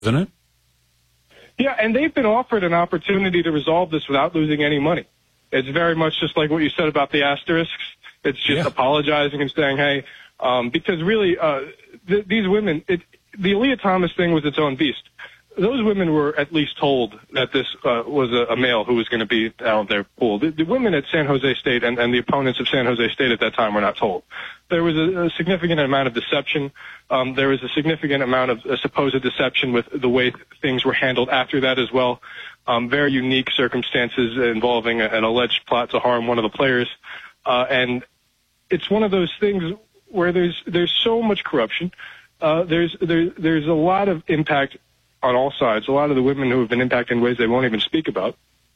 isn't it? Yeah, and they've been offered an opportunity to resolve this without losing any money. It's very much just like what you said about the asterisks. It's just apologizing and saying, hey, because really, these women, the Aaliyah Thomas thing was its own beast. Those women were at least told that this was a male who was going to be out their pool. The women at San Jose State and the opponents of San Jose State at that time were not told. There was a significant amount of deception. There was a significant amount of supposed deception with the way things were handled after that as well. Very unique circumstances involving an alleged plot to harm one of the players. And it's one of those things where there's so much corruption. There's a lot of impact on all sides. A lot of the women who have been impacted in ways they won't even speak about.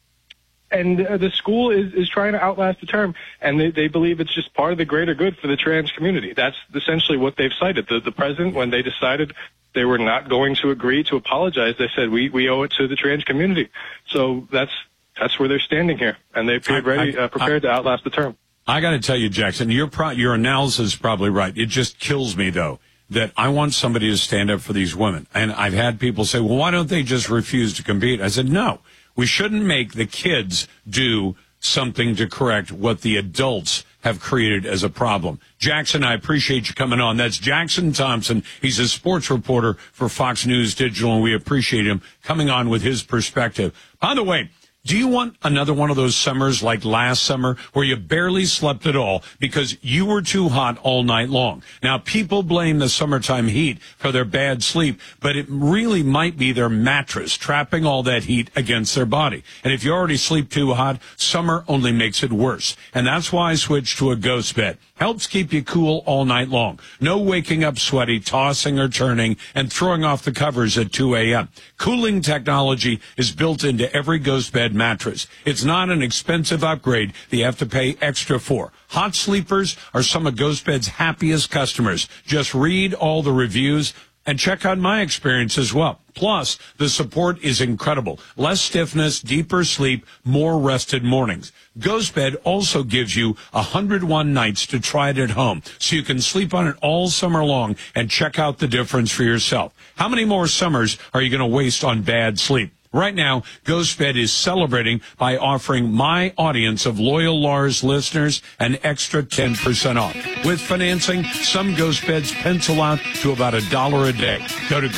And the school is trying to outlast the term, and they believe it's just part of the greater good for the trans community. That's essentially what they've cited. The president, when they decided they were not going to agree to apologize, they said, we owe it to the trans community. So that's where they're standing here, and they appeared prepared to outlast the term. I got to tell you, Jackson, your analysis is probably right. It just kills me, though, that I want somebody to stand up for these women. And I've had people say, well, why don't they just refuse to compete? I said, no, we shouldn't make the kids do something to correct what the adults have created as a problem. Jackson, I appreciate you coming on. That's Jackson Thompson. He's a sports reporter for Fox News Digital, and we appreciate him coming on with his perspective. By the way, do you want another one of those summers like last summer where you barely slept at all because you were too hot all night long? Now, people blame the summertime heat for their bad sleep, but it really might be their mattress trapping all that heat against their body. And if you already sleep too hot, summer only makes it worse. And that's why I switched to a Ghost Bed. Helps keep you cool all night long. No waking up sweaty, tossing or turning, and throwing off the covers at 2 a.m. Cooling technology is built into every Ghost Bed mattress. It's not an expensive upgrade that you have to pay extra for. Hot sleepers are some of Ghost Bed's happiest customers. Just read all the reviews and check out my experience as well. Plus, the support is incredible. Less stiffness, deeper sleep, more rested mornings. Ghost Bed also gives you 101 nights to try it at home, so you can sleep on it all summer long and check out the difference for yourself. How many more summers are you going to waste on bad sleep? Right now, Ghost Bed is celebrating by offering my audience of loyal Lars listeners an extra 10% off. With financing, some Ghost Beds pencil out to about $1 a day. Go to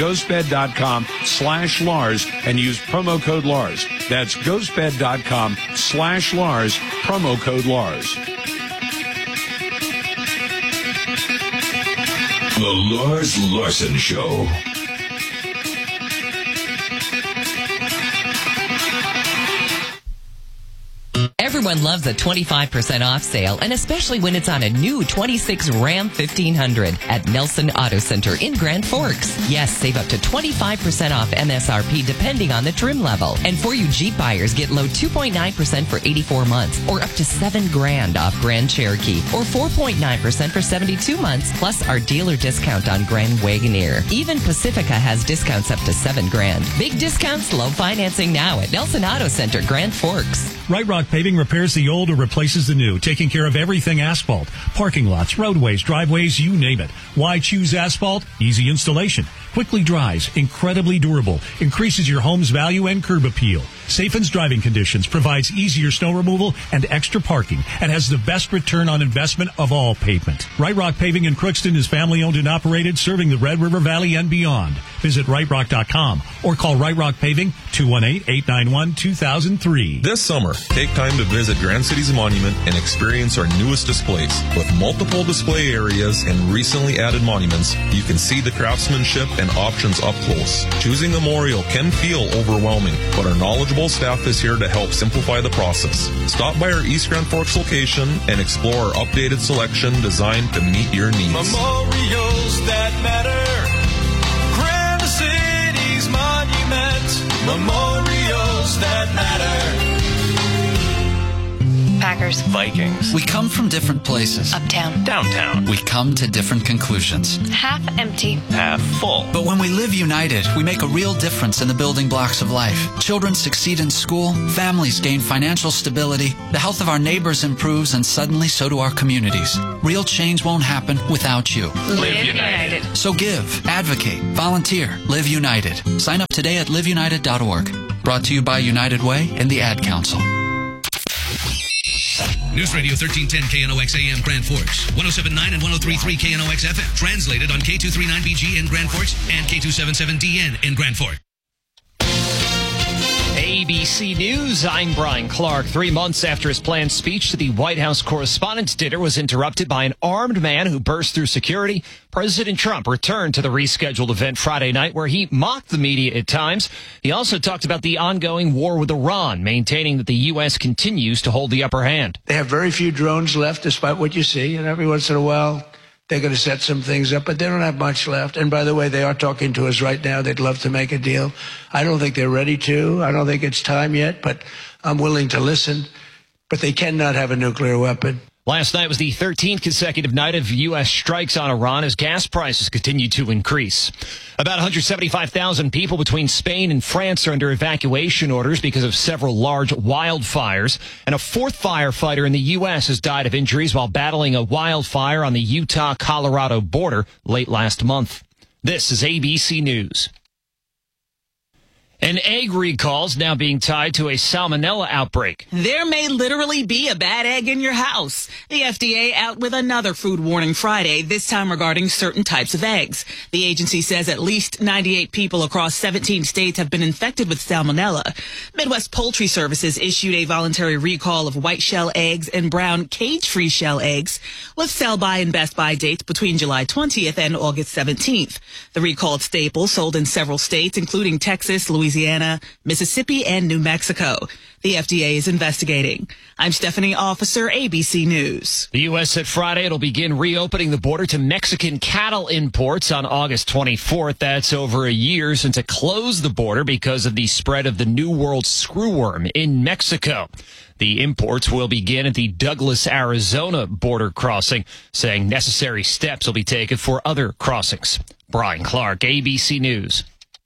ghostbed.com/Lars and use promo code Lars. That's ghostbed.com/Lars, promo code Lars. The Lars Larson Show. Everyone loves a 25% off sale, and especially when it's on a new 26 Ram 1500 at Nelson Auto Center in Grand Forks. Yes, save up to 25% off MSRP depending on the trim level. And for you Jeep buyers, get low 2.9% for 84 months or up to $7,000 off Grand Cherokee or 4.9% for 72 months plus our dealer discount on Grand Wagoneer. Even Pacifica has discounts up to $7,000. Big discounts, low financing now at Nelson Auto Center, Grand Forks. Right Rock Paving repairs the old or replaces the new, taking care of everything asphalt. Parking lots, roadways, driveways, you name it. Why choose asphalt? Easy installation. Quickly dries, incredibly durable, increases your home's value and curb appeal. Safens driving conditions, provides easier snow removal and extra parking, and has the best return on investment of all pavement. Right Rock Paving in Crookston is family owned and operated, serving the Red River Valley and beyond. Visit rightrock.com or call Right Rock Paving 218-891-2003. This summer, take time to visit Grand Cities Monument and experience our newest displays. With multiple display areas and recently added monuments, you can see the craftsmanship and options up close. Choosing a memorial can feel overwhelming, but our knowledgeable staff is here to help simplify the process. Stop by our East Grand Forks location and explore our updated selection designed to meet your needs. Memorials that matter. Grand Cities Monument. Memorials that matter. Packers Packers. Vikings. We come from different places. Uptown. Downtown. We come to different conclusions. Half empty. Half full. But when we live united, we make a real difference in the building blocks of life. Children succeed in school, families gain financial stability, the health of our neighbors improves, and suddenly so do our communities. Real change won't happen without you. Live United. So give, advocate, volunteer, live united. Sign up today at liveunited.org. Brought to you by United Way and the Ad Council. News Radio 1310 KNOX AM Grand Forks, 107.9 and 103.3 KNOX FM. Translated on K239BG in Grand Forks and K277DN in Grand Forks. ABC News, I'm Brian Clark. 3 months after his planned speech to the White House Correspondents' Dinner was interrupted by an armed man who burst through security, President Trump returned to the rescheduled event Friday night where he mocked the media at times. He also talked about the ongoing war with Iran, maintaining that the U.S. continues to hold the upper hand. They have very few drones left, despite what you see, and every once in a while they're going to set some things up, but they don't have much left. And by the way, they are talking to us right now. They'd love to make a deal. I don't think they're ready to. I don't think it's time yet, but I'm willing to listen. But they cannot have a nuclear weapon. Last night was the 13th consecutive night of U.S. strikes on Iran as gas prices continue to increase. About 175,000 people between Spain and France are under evacuation orders because of several large wildfires. And a fourth firefighter in the U.S. has died of injuries while battling a wildfire on the Utah-Colorado border late last month. This is ABC News. An egg recall is now being tied to a salmonella outbreak. There may literally be a bad egg in your house. The FDA out with another food warning Friday, this time regarding certain types of eggs. The agency says at least 98 people across 17 states have been infected with salmonella. Midwest Poultry Services issued a voluntary recall of white shell eggs and brown cage-free shell eggs with sell-by and best-by dates between July 20th and August 17th. The recalled staples sold in several states, including Texas, Louisiana, Mississippi, and New Mexico. The FDA is investigating. I'm Stephanie Officer, ABC News. The U.S. said Friday it'll begin reopening the border to Mexican cattle imports on August 24th. That's over a year since it closed the border because of the spread of the New World screwworm in Mexico. The imports will begin at the Douglas, Arizona border crossing, saying necessary steps will be taken for other crossings. Brian Clark, ABC News.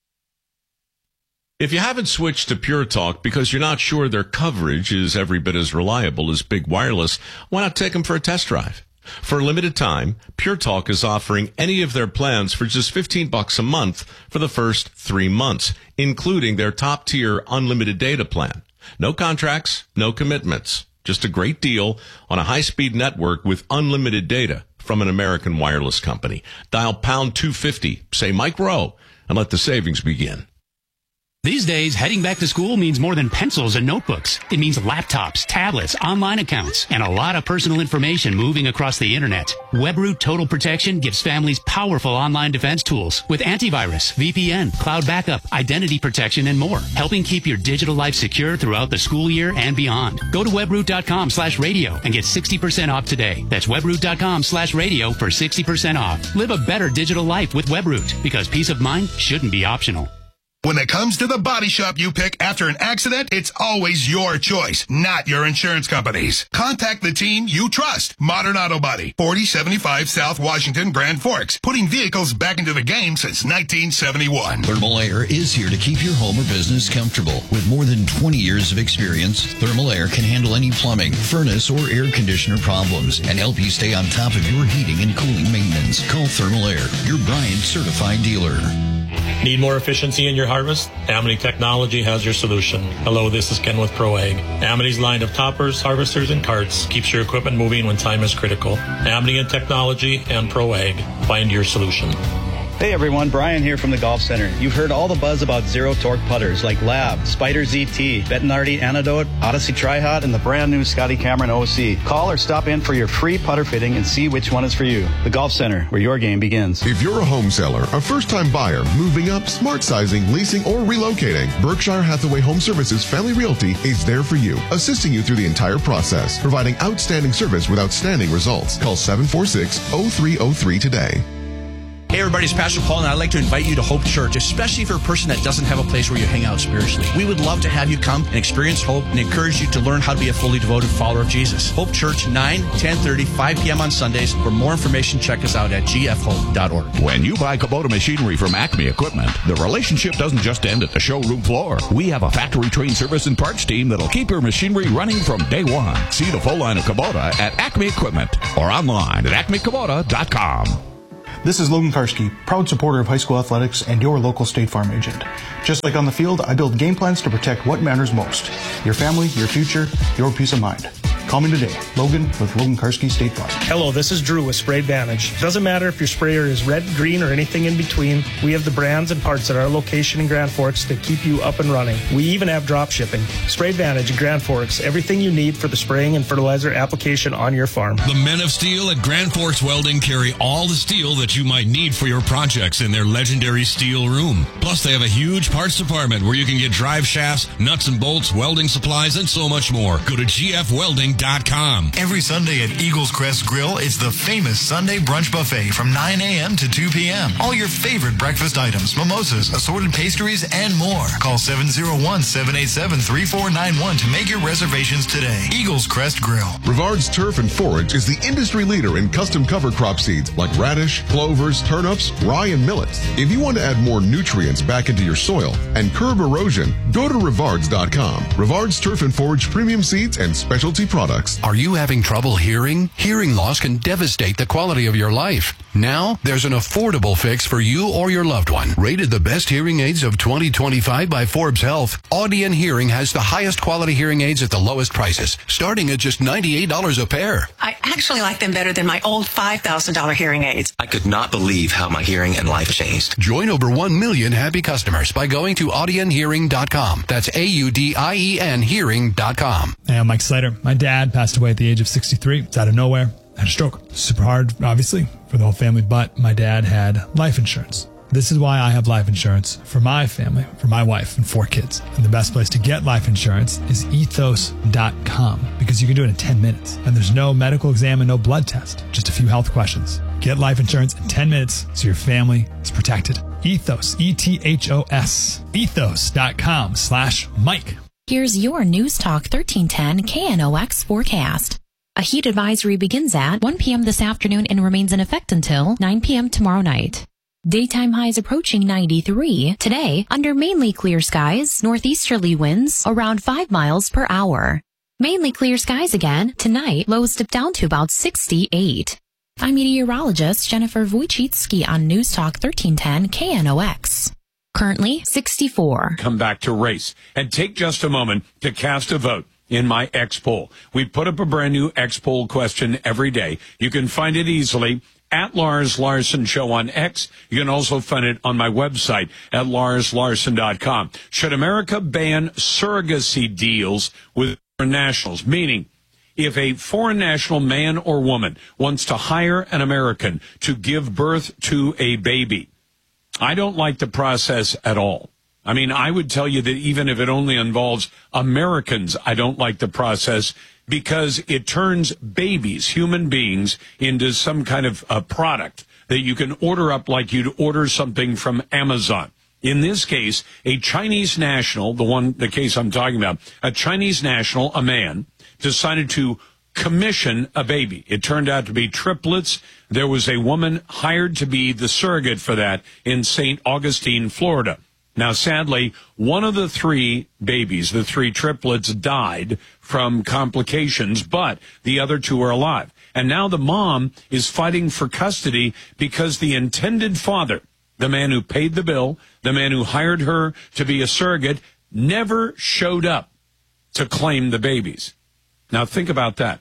If you haven't switched to Pure Talk because you're not sure their coverage is every bit as reliable as Big Wireless, why not take them for a test drive? For a limited time, Pure Talk is offering any of their plans for just $15 a month for the first 3 months, including their top-tier unlimited data plan. No contracts, no commitments. Just a great deal on a high-speed network with unlimited data from an American wireless company. Dial pound 250, say Mike Rowe, and let the savings begin. These days, heading back to school means more than pencils and notebooks. It means laptops, tablets, online accounts, and a lot of personal information moving across the internet. WebRoot Total Protection gives families powerful online defense tools with antivirus, VPN, cloud backup, identity protection, and more, helping keep your digital life secure throughout the school year and beyond. Go to webroot.com/radio and get 60% off today. That's webroot.com/radio for 60% off. Live a better digital life with WebRoot, because peace of mind shouldn't be optional. When it comes to the body shop you pick after an accident, it's always your choice, not your insurance company's. Contact the team you trust. Modern Auto Body, 4075 South Washington, Grand Forks, putting vehicles back into the game since 1971. Thermal Air is here to keep your home or business comfortable. With more than 20 years of experience, Thermal Air can handle any plumbing, furnace, or air conditioner problems and help you stay on top of your heating and cooling maintenance. Call Thermal Air, your Bryant certified dealer. Need more efficiency in your harvest? Amity Technology has your solution. Hello, this is Ken with ProAg. Amity's line of toppers, harvesters, and carts keeps your equipment moving when time is critical. Amity and Technology and ProAg. Find your solution. Hey everyone, Brian here from the Golf Center. You've heard all the buzz about zero torque putters like Lab, Spider ZT, Bettinardi Antidote, Odyssey Tri-Hot, and the brand new Scotty Cameron OC. Call or stop in for your free putter fitting and see which one is for you. The Golf Center, where your game begins. If you're a home seller, a first-time buyer, moving up, smart sizing, leasing, or relocating, Berkshire Hathaway Home Services Family Realty is there for you, assisting you through the entire process, providing outstanding service with outstanding results. Call 746-0303 today. Hey everybody, it's Pastor Paul, and I'd like to invite you to Hope Church, especially if you're a person that doesn't have a place where you hang out spiritually. We would love to have you come and experience hope and encourage you to learn how to be a fully devoted follower of Jesus. Hope Church, 9, 10:30, 5 p.m. on Sundays. For more information, check us out at gfhope.org. When you buy Kubota machinery from Acme Equipment, the relationship doesn't just end at the showroom floor. We have a factory-trained service and parts team that'll keep your machinery running from day one. See the full line of Kubota at Acme Equipment or online at acmekubota.com. This is Logan Karski, proud supporter of high school athletics and your local State Farm agent. Just like on the field, I build game plans to protect what matters most. Your family, your future, your peace of mind. Call me today, Logan with Logan Karski State Farm. Hello, this is Drew with Spray Advantage. Doesn't matter if your sprayer is red, green, or anything in between, we have the brands and parts at our location in Grand Forks that keep you up and running. We even have drop shipping. Spray Advantage in Grand Forks, everything you need for the spraying and fertilizer application on your farm. The Men of Steel at Grand Forks Welding carry all the steel that you might need for your projects in their legendary steel room. Plus, they have a huge parts department where you can get drive shafts, nuts and bolts, welding supplies, and so much more. Go to gfwelding.com. Every Sunday at Eagles Crest Grill, it's the famous Sunday brunch buffet from 9 a.m. to 2 p.m. All your favorite breakfast items, mimosas, assorted pastries, and more. Call 701-787-3491 to make your reservations today. Eagles Crest Grill. Rivard's Turf and Forage is the industry leader in custom cover crop seeds like radish, clovers, turnips, rye, and millets. If you want to add more nutrients back into your soil and curb erosion, go to Rivards.com. Rivard's Turf and Forage premium seeds and specialty products. Are you having trouble hearing? Hearing loss can devastate the quality of your life. Now, there's an affordable fix for you or your loved one. Rated the best hearing aids of 2025 by Forbes Health, Audion Hearing has the highest quality hearing aids at the lowest prices, starting at just $98 a pair. I actually like them better than my old $5,000 hearing aids. I could not believe how my hearing and life changed. Join over 1 million happy customers by going to audionhearing.com. That's AUDIEN hearing.com. Hey, I'm Mike Slater. My dad passed away at the age of 63. It's out of nowhere. Had a stroke. Super hard, obviously, for the whole family, but my dad had life insurance. This is why I have life insurance for my family, for my wife and 4 kids. And the best place to get life insurance is ethos.com because you can do it in 10 minutes. And there's no medical exam and no blood test, just a few health questions. Get life insurance in 10 minutes so your family is protected. Ethos, E-T-H-O-S, ethos.com/Mike. Here's your News Talk 1310 KNOX forecast. A heat advisory begins at 1 p.m. this afternoon and remains in effect until 9 p.m. tomorrow night. Daytime highs approaching 93. Today, under mainly clear skies, northeasterly winds around 5 miles per hour. Mainly clear skies again. Tonight, lows dip down to about 68. I'm meteorologist Jennifer Wojcicki on News Talk 1310 KNOX. Currently 64. Come back to race and take just a moment to cast a vote in my X poll. We put up a brand new X poll question every day. You can find it easily at Lars Larson Show on X. You can also find it on my website at larslarson.com. Should America ban surrogacy deals with foreign nationals? Meaning, if a foreign national man or woman wants to hire an American to give birth to a baby, I don't like the process at all. I mean, I would tell you that even if it only involves Americans, I don't like the process because it turns babies, human beings, into some kind of a product that you can order up like you'd order something from Amazon. In this case, a Chinese national, the case I'm talking about, a Chinese national, a man, decided to commission a baby. It turned out to be triplets. There was a woman hired to be the surrogate for that in St. Augustine, Florida. Now, sadly, one of the 3 babies, the 3 triplets, died from complications, but the other 2 are alive. And now the mom is fighting for custody because the intended father, the man who paid the bill, the man who hired her to be a surrogate, never showed up to claim the babies. Now, think about that.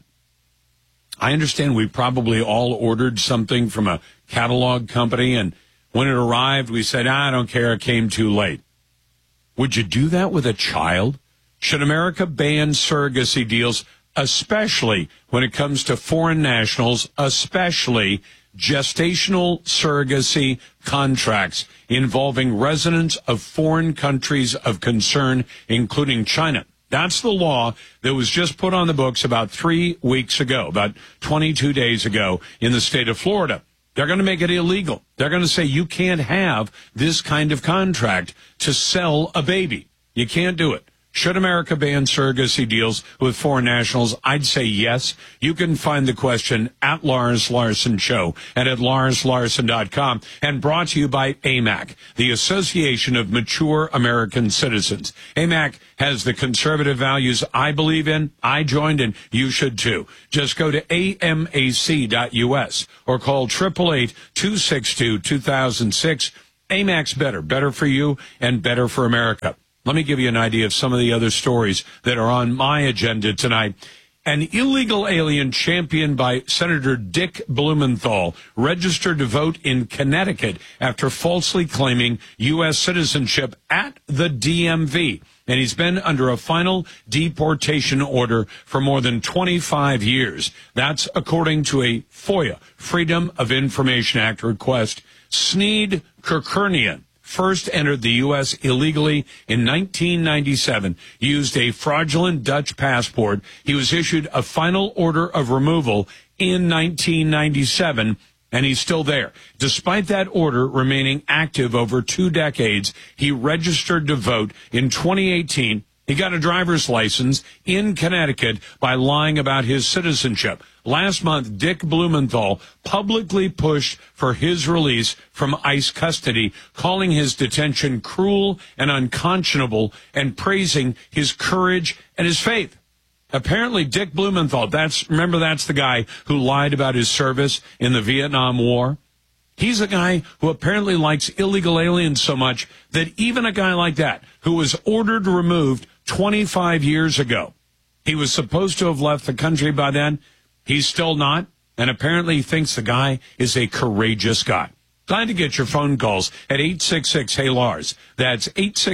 I understand we probably all ordered something from a catalog company, and when it arrived, we said, I don't care, it came too late. Would you do that with a child? Should America ban surrogacy deals, especially when it comes to foreign nationals, especially gestational surrogacy contracts involving residents of foreign countries of concern, including China? That's the law that was just put on the books about 3 weeks ago, about 22 days ago in the state of Florida. They're going to make it illegal. They're going to say you can't have this kind of contract to sell a baby. You can't do it. Should America ban surrogacy deals with foreign nationals? I'd say yes. You can find the question at Lars Larson Show and at LarsLarson.com, and brought to you by AMAC, the Association of Mature American Citizens. AMAC has the conservative values I believe in. I joined, and you should too. Just go to amac.us or call 888-262-2006. AMAC's better for you and better for America. Let me give you an idea of some of the other stories that are on my agenda tonight. An illegal alien championed by Senator Dick Blumenthal registered to vote in Connecticut after falsely claiming U.S. citizenship at the DMV. And he's been under a final deportation order for more than 25 years. That's according to a FOIA, Freedom of Information Act request. Sneed Kirkernian first entered the U.S. illegally in 1997, used a fraudulent Dutch passport. He was issued a final order of removal in 1997, and he's still there. Despite that order remaining active over 2 decades, he registered to vote in 2018. He got a driver's license in Connecticut by lying about his citizenship. Last month, Dick Blumenthal publicly pushed for his release from ICE custody, calling his detention cruel and unconscionable and praising his courage and his faith. Apparently, Dick Blumenthal, that's the guy who lied about his service in the Vietnam War. He's a guy who apparently likes illegal aliens so much that even a guy like that, who was ordered removed 25 years ago, he was supposed to have left the country by then. He's still not, and apparently he thinks the guy is a courageous guy. Glad to get your phone calls at 866-HEY-LARS. That's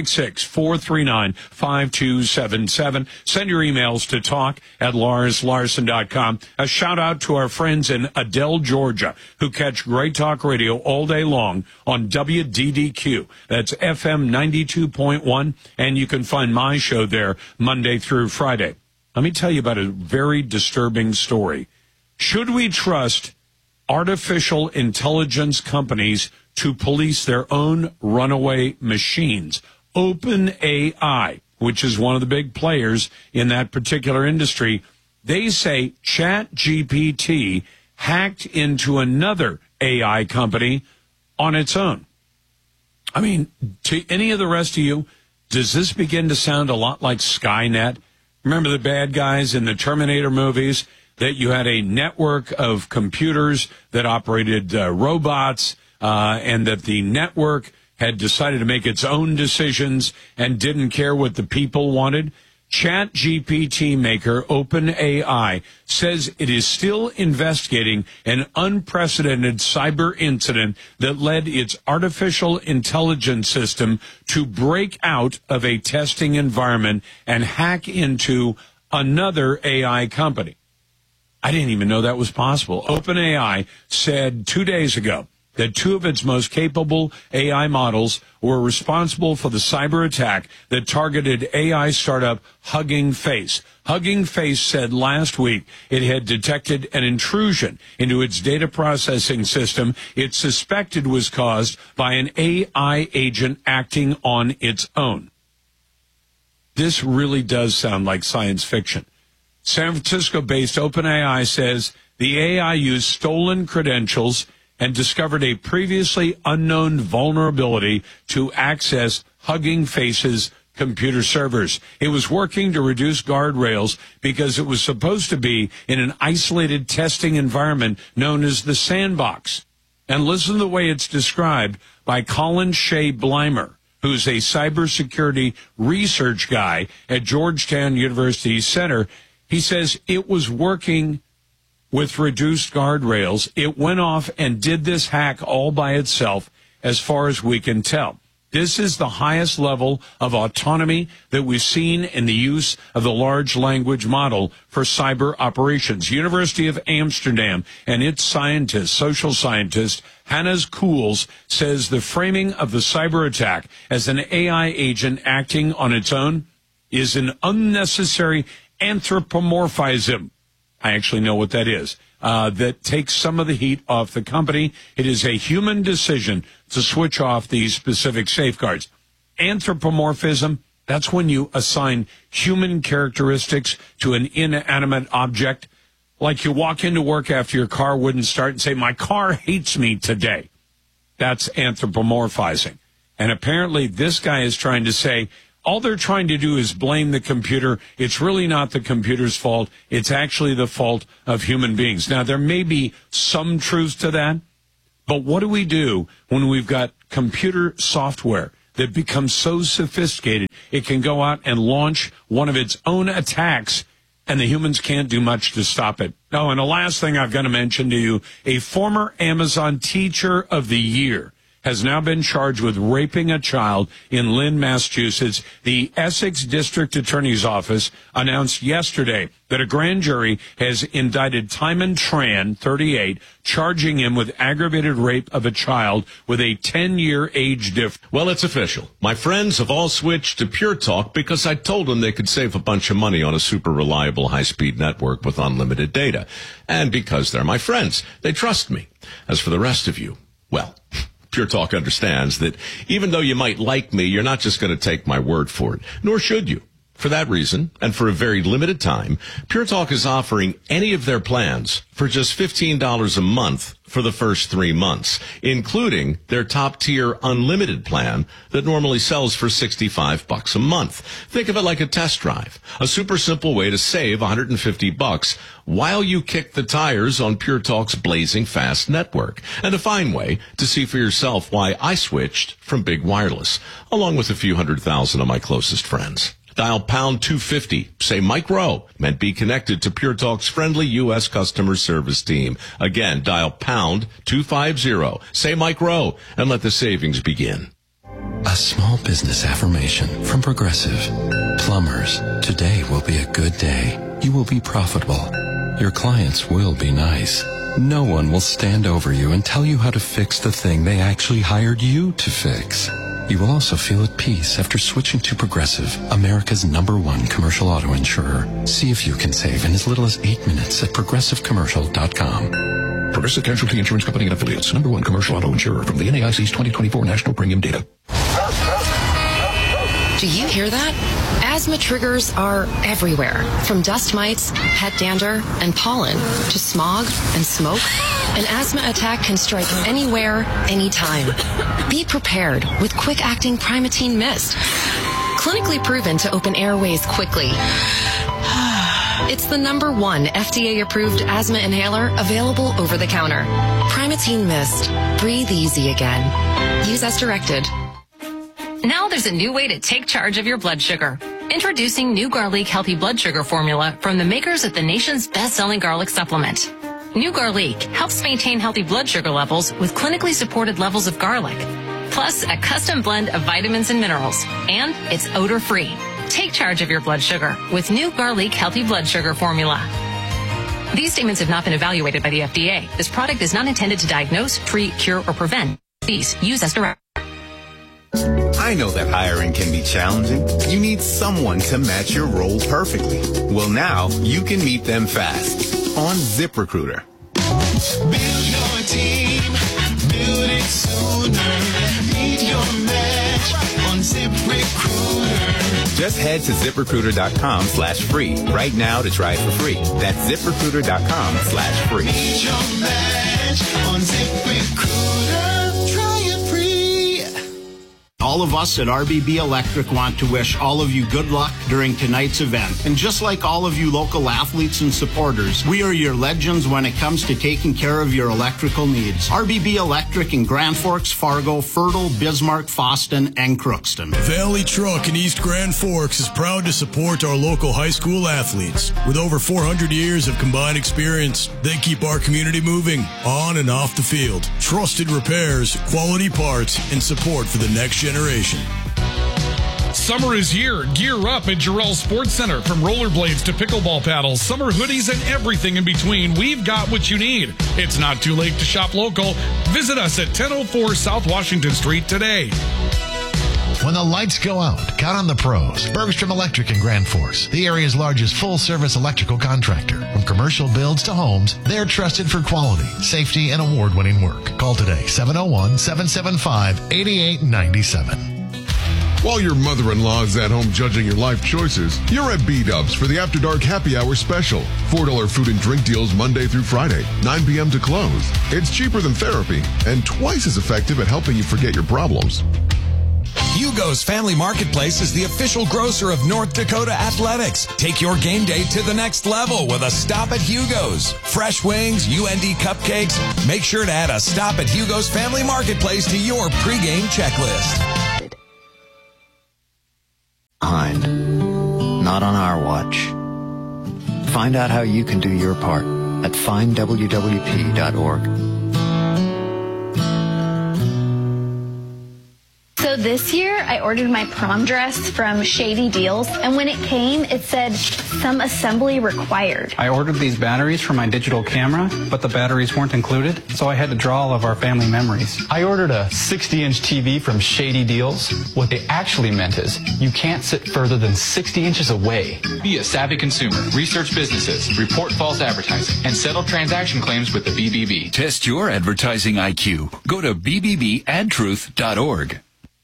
866-439-5277. Send your emails to talk@LarsLarson.com. A shout-out to our friends in Adel, Georgia, who catch Great Talk Radio all day long on WDDQ. That's FM 92.1, and you can find my show there Monday through Friday. Let me tell you about a very disturbing story. Should we trust artificial intelligence companies to police their own runaway machines? OpenAI, which is one of the big players in that particular industry, they say ChatGPT hacked into another AI company on its own. I mean, to any of the rest of you, does this begin to sound a lot like Skynet? Remember the bad guys in the Terminator movies? That you had a network of computers that operated robots, and that the network had decided to make its own decisions and didn't care what the people wanted. ChatGPT maker OpenAI says it is still investigating an unprecedented cyber incident that led its artificial intelligence system to break out of a testing environment and hack into another AI company. I didn't even know that was possible. OpenAI said 2 days ago that 2 of its most capable AI models were responsible for the cyber attack that targeted AI startup Hugging Face. Hugging Face said last week it had detected an intrusion into its data processing system it suspected was caused by an AI agent acting on its own. This really does sound like science fiction. San Francisco-based OpenAI says the AI used stolen credentials and discovered a previously unknown vulnerability to access Hugging Face's computer servers. It was working to reduce guardrails because it was supposed to be in an isolated testing environment known as the sandbox. And listen to the way it's described by Colin Shea Blymer, who's a cybersecurity research guy at Georgetown University Center. He says it was working with reduced guardrails. It went off and did this hack all by itself, as far as we can tell. This is the highest level of autonomy that we've seen in the use of the large language model for cyber operations. University of Amsterdam and its scientist, social scientist, Hannes Koels, says the framing of the cyber attack as an AI agent acting on its own is an unnecessary anthropomorphism. I actually know what that is. that takes some of the heat off the company. It is a human decision to switch off these specific safeguards. Anthropomorphism, that's when you assign human characteristics to an inanimate object. Like you walk into work after your car wouldn't start and say, my car hates me today. That's anthropomorphizing. And apparently this guy is trying to say, all they're trying to do is blame the computer. It's really not the computer's fault. It's actually the fault of human beings. Now, there may be some truth to that, but what do we do when we've got computer software that becomes so sophisticated it can go out and launch one of its own attacks, and the humans can't do much to stop it? Oh, and the last thing I've got to mention to you, a former Amazon Teacher of the Year has now been charged with raping a child in Lynn, Massachusetts. The Essex District Attorney's Office announced yesterday that a grand jury has indicted Timon Tran, 38, charging him with aggravated rape of a child with a 10-year age difference. Well, it's official. My friends have all switched to Pure Talk because I told them they could save a bunch of money on a super reliable high-speed network with unlimited data. And because they're my friends, they trust me. As for the rest of you, well, Pure Talk understands that even though you might like me, you're not just going to take my word for it, nor should you. For that reason, and for a very limited time, Pure Talk is offering any of their plans for just $15 a month for the first 3 months, including their top-tier unlimited plan that normally sells for $65 a month. Think of it like a test drive, a super simple way to save $150 while you kick the tires on Pure Talk's blazing fast network, and a fine way to see for yourself why I switched from big wireless, along with a few 100,000 of my closest friends. Dial pound 250, say Mike Rowe, and be connected to Pure Talk's friendly U.S. customer service team. Again, dial pound 250, say Mike Rowe, and let the savings begin. A small business affirmation from Progressive. Plumbers, today will be a good day. You will be profitable. Your clients will be nice. No one will stand over you and tell you how to fix the thing they actually hired you to fix. You will also feel at peace after switching to Progressive, America's #1 commercial auto insurer. See if you can save in as little as 8 minutes at progressivecommercial.com. Progressive Casualty Insurance Company and Affiliates, #1 commercial auto insurer from the NAIC's 2024 National Premium Data. Do you hear that? Asthma triggers are everywhere, from dust mites, pet dander, and pollen, to smog and smoke. An asthma attack can strike anywhere, anytime. Be prepared with quick-acting Primatene Mist. Clinically proven to open airways quickly. It's the #1 FDA-approved asthma inhaler available over the counter. Primatene Mist. Breathe easy again. Use as directed. Now there's a new way to take charge of your blood sugar. Introducing new Garlic Healthy Blood Sugar Formula from the makers of the nation's best-selling garlic supplement. New Garlic helps maintain healthy blood sugar levels with clinically supported levels of garlic, plus a custom blend of vitamins and minerals, and it's odor-free. Take charge of your blood sugar with New Garlic Healthy Blood Sugar Formula. These statements have not been evaluated by the FDA. This product is not intended to diagnose, treat, cure, or prevent. Please use as directed. I know that hiring can be challenging. You need someone to match your role perfectly. Well, now you can meet them fast on ZipRecruiter. Build your team, build it sooner. Meet your match on ZipRecruiter. Just head to ZipRecruiter.com/free right now to try it for free. That's ZipRecruiter.com/free. Meet your match on ZipRecruiter. Try it free. All of us at RBB Electric want to wish all of you good luck during tonight's event. And just like all of you local athletes and supporters, we are your legends when it comes to taking care of your electrical needs. RBB Electric in Grand Forks, Fargo, Fertile, Bismarck, Foston, and Crookston. Valley Truck in East Grand Forks is proud to support our local high school athletes. With over 400 years of combined experience, they keep our community moving on and off the field. Trusted repairs, quality parts, and support for the next generation. Summer is here. Gear up at Jarrell Sports Center. From rollerblades to pickleball paddles, summer hoodies, and everything in between, we've got what you need. It's not too late to shop local. Visit us at 1004 South Washington Street today. When the lights go out, count on the pros. Bergstrom Electric in Grand Forks, the area's largest full-service electrical contractor. From commercial builds to homes, they're trusted for quality, safety, and award-winning work. Call today, 701-775-8897. While your mother-in-law is at home judging your life choices, you're at B-Dubs for the After Dark Happy Hour special. $4 food and drink deals Monday through Friday, 9 p.m. to close. It's cheaper than therapy and twice as effective at helping you forget your problems. Hugo's Family Marketplace is the official grocer of North Dakota Athletics. Take your game day to the next level with a stop at Hugo's. Fresh wings, UND cupcakes. Make sure to add a stop at Hugo's Family Marketplace to your pregame checklist. Behind. Not on our watch. Find out how you can do your part at findwwp.org. So this year, I ordered my prom dress from Shady Deals, and when it came, it said, some assembly required. I ordered these batteries for my digital camera, but the batteries weren't included, so I had to draw all of our family memories. I ordered a 60-inch TV from Shady Deals. What they actually meant is, you can't sit further than 60 inches away. Be a savvy consumer, research businesses, report false advertising, and settle transaction claims with the BBB. Test your advertising IQ. Go to bbbadtruth.org.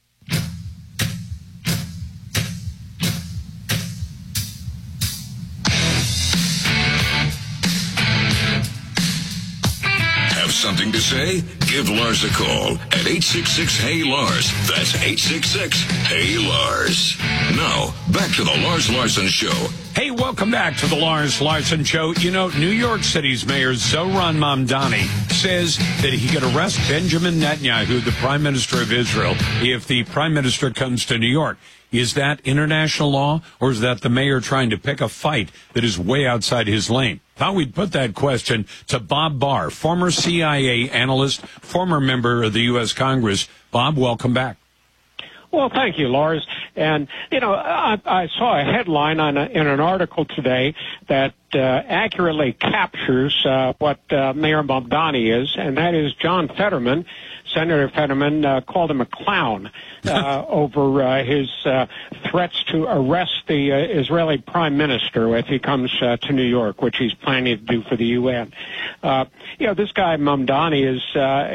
Something to say? Give Lars a call at 866-HEY-LARS. That's 866-HEY-LARS. Now, back to the Lars Larson Show. Hey, welcome back to the Lars Larson Show. You know, New York City's Mayor Zohran Mamdani says that he could arrest Benjamin Netanyahu, the Prime Minister of Israel, if the Prime Minister comes to New York. Is that international law, or is that the mayor trying to pick a fight that is way outside his lane? Thought we'd put that question to Bob Barr, former CIA analyst, former member of the U.S. Congress. Bob, welcome back. Well, thank you, Lars. And, you know, I saw a headline in an article today that accurately captures what Mayor Mamdani is, and that is John Fetterman. Senator Fetterman called him a clown over his threats to arrest the Israeli Prime Minister if he comes to New York, which he's planning to do for the UN. You know, this guy Mamdani is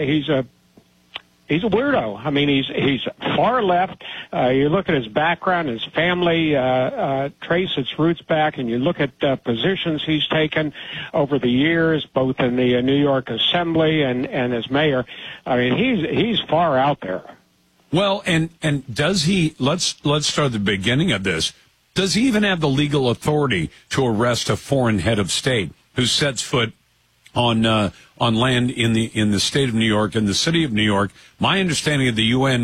he's a weirdo. I mean, he's far left. You look at his background, his family, trace its roots back, and you look at positions he's taken over the years, both in the New York Assembly and as mayor. I mean, he's far out there. Well, and does he? Let's start at the beginning of this. Does he even have the legal authority to arrest a foreign head of state who sets foot on land in the state of New York, in the city of New York? My understanding of the UN,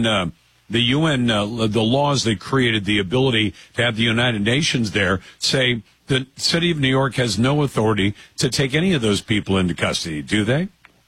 the laws that created the ability to have the United Nations there say the city of New York has no authority to take any of those people into custody. Do they?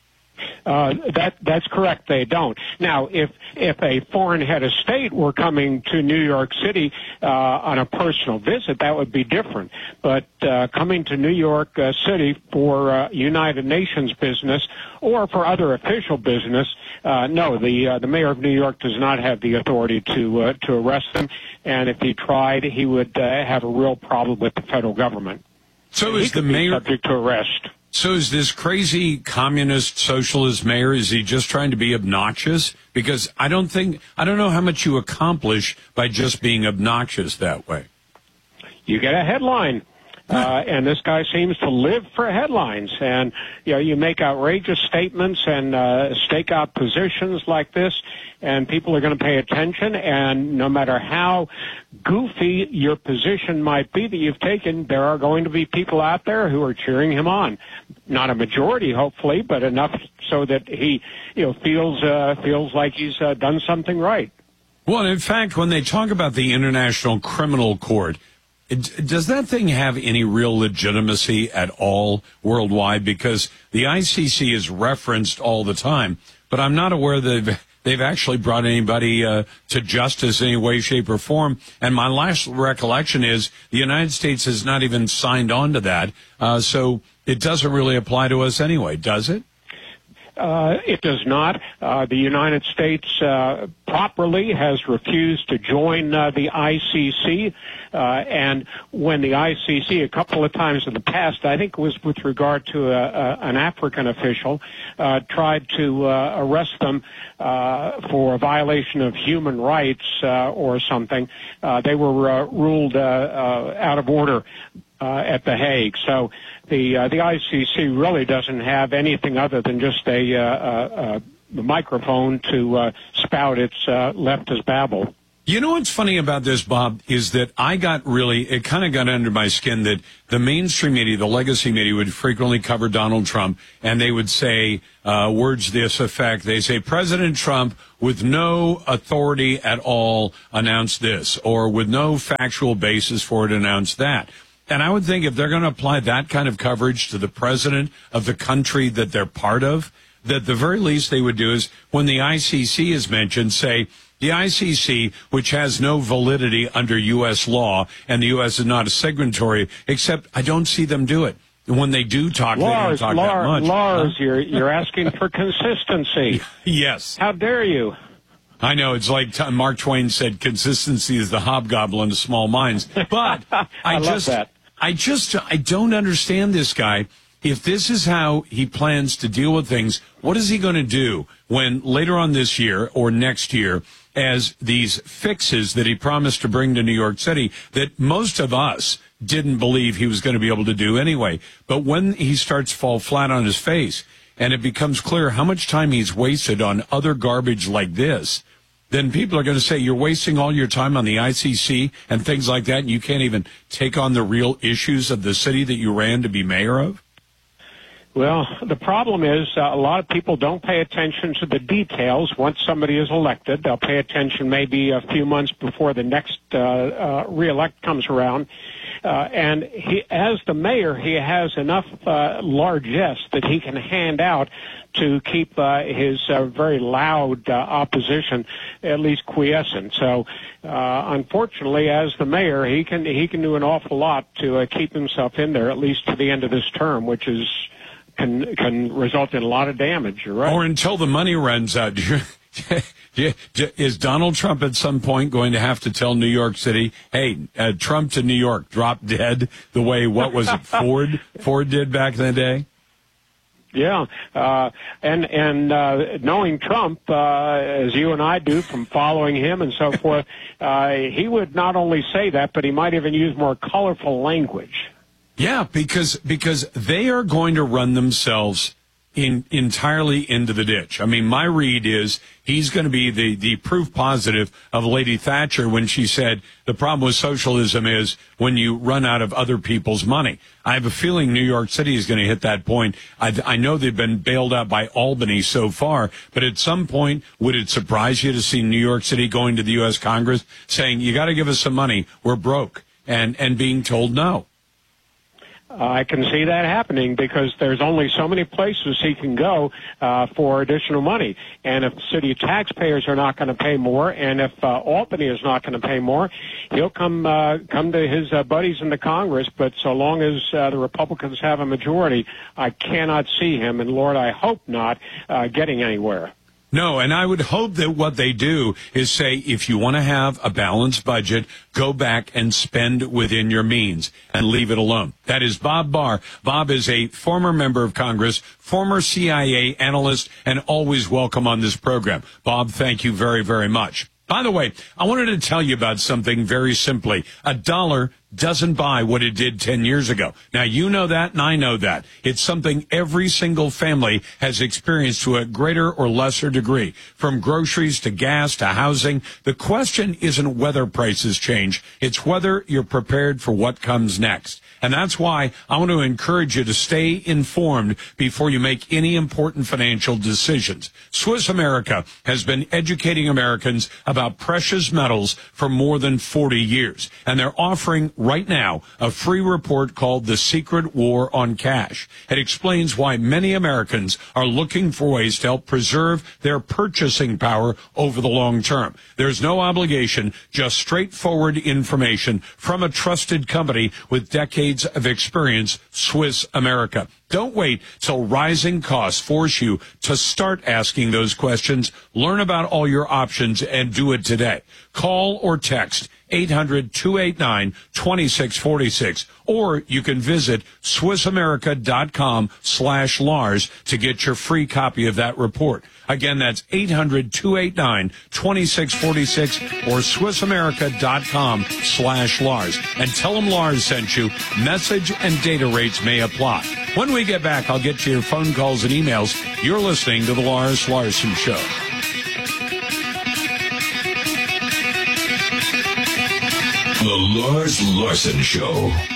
That's correct. They don't. Now, if a foreign head of state were coming to New York City on a personal visit, that would be different. But coming to New York City for United Nations business or for other official business, no, the mayor of New York does not have the authority to arrest them. And if he tried, he would have a real problem with the federal government. So is the mayor subject to arrest? So is this crazy communist socialist mayor, is he just trying to be obnoxious? Because I don't know how much you accomplish by just being obnoxious that way. You get a headline. And this guy seems to live for headlines. And, you know, you make outrageous statements and stake out positions like this, and people are going to pay attention. And no matter how goofy your position might be that you've taken, there are going to be people out there who are cheering him on. Not a majority, hopefully, but enough so that he, you know, feels like he's done something right. Well, in fact, when they talk about the International Criminal Court, does that thing have any real legitimacy at all worldwide? Because the ICC is referenced all the time, but I'm not aware that they've actually brought anybody to justice in any way, shape, or form. And my last recollection is the United States has not even signed on to that, so it doesn't really apply to us anyway, does it? It does not. The United States properly has refused to join the ICC. And when the ICC, a couple of times in the past, I think it was with regard to an African official, tried to arrest them for a violation of human rights or something, they were ruled out of order at The Hague. So the ICC really doesn't have anything other than just a microphone to spout its leftist babble. You know what's funny about this, Bob, is that it kind of got under my skin that the mainstream media, the legacy media, would frequently cover Donald Trump, and they would say words to this effect. They say, President Trump, with no authority at all, announced this, or with no factual basis for it, announced that. And I would think if they're going to apply that kind of coverage to the president of the country that they're part of, that the very least they would do is, when the ICC is mentioned, say, the ICC, which has no validity under U.S. law, and the U.S. is not a signatory, except I don't see them do it. And when they do talk, they don't talk that much. Lars, you're asking for consistency. Yes. How dare you? I know, it's like Mark Twain said, consistency is the hobgoblin of small minds. But I don't understand this guy. If this is how he plans to deal with things, what is he going to do when later on this year or next year, as these fixes that he promised to bring to New York City that most of us didn't believe he was going to be able to do anyway, but when he starts to fall flat on his face and it becomes clear how much time he's wasted on other garbage like this, then people are going to say, you're wasting all your time on the ICC and things like that, and you can't even take on the real issues of the city that you ran to be mayor of? Well, the problem is a lot of people don't pay attention to the details once somebody is elected. They'll pay attention maybe a few months before the next re-elect comes around. And he, as the mayor, he has enough largesse that he can hand out to keep his very loud opposition at least quiescent. So, unfortunately, as the mayor, he can do an awful lot to keep himself in there at least to the end of this term, which is can result in a lot of damage. You're right. Or until the money runs out. Is Donald Trump at some point going to have to tell New York City, hey, Trump to New York, drop dead, the way, what was it, Ford did back in the day? Yeah, and knowing Trump, as you and I do from following him and so forth, he would not only say that, but he might even use more colorful language. Yeah, because they are going to run themselves entirely into the ditch. I mean, my read is he's going to be the proof positive of Lady Thatcher when she said the problem with socialism is when you run out of other people's money. I have a feeling New York City is going to hit that point. I know they've been bailed out by Albany so far, but at some point, would it surprise you to see New York City going to the U.S. Congress saying, you got to give us some money, we're broke, and being told no? I can see that happening because there's only so many places he can go for additional money. And if city taxpayers are not going to pay more, and if Albany is not going to pay more, he'll come to his buddies in the Congress. But so long as the Republicans have a majority, I cannot see him, and Lord, I hope not, getting anywhere. No, and I would hope that what they do is say, if you want to have a balanced budget, go back and spend within your means and leave it alone. That is Bob Barr. Bob is a former member of Congress, former CIA analyst, and always welcome on this program. Bob, thank you very, very much. By the way, I wanted to tell you about something very simply. $1 doesn't buy what it did 10 years ago. Now, you know that, and I know that. It's something every single family has experienced to a greater or lesser degree, from groceries to gas to housing. The question isn't whether prices change. It's whether you're prepared for what comes next. And that's why I want to encourage you to stay informed before you make any important financial decisions. Swiss America has been educating Americans about precious metals for more than 40 years. And they're offering right now a free report called The Secret War on Cash. It explains why many Americans are looking for ways to help preserve their purchasing power over the long term. There's no obligation, just straightforward information from a trusted company with decades of experience, Swiss America. Don't wait till rising costs force you to start asking those questions. Learn about all your options and do it today. Call or text 800-289-2646, or you can visit SwissAmerica.com/Lars to get your free copy of that report. Again, that's 800-289-2646 or SwissAmerica.com/Lars. And tell them Lars sent you. Message and data rates may apply. When we get back, I'll get to your phone calls and emails. You're listening to The Lars Larson Show. The Lars Larson Show.